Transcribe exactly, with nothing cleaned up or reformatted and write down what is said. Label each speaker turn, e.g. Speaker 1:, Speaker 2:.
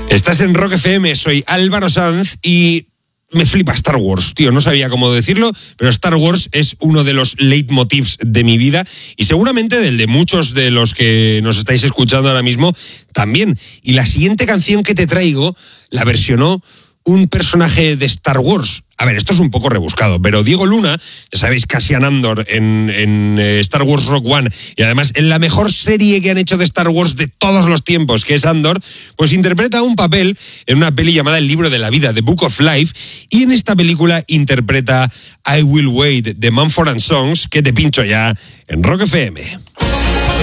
Speaker 1: Estás en Rock F M, soy Álvaro Sanz y me flipa Star Wars, tío, no sabía cómo decirlo, pero Star Wars es uno de los leitmotivs de mi vida y seguramente del de muchos de los que nos estáis escuchando ahora mismo también. Y la siguiente canción que te traigo la versionó un personaje de Star Wars. A ver, esto es un poco rebuscado, pero Diego Luna, ya sabéis, Cassian Andor en, en Star Wars Rogue One, y además en la mejor serie que han hecho de Star Wars de todos los tiempos, que es Andor, pues interpreta un papel en una peli llamada El libro de la vida, The Book of Life, y en esta película interpreta I Will Wait, de Mumford and Sons, que te pincho ya en Rock F M.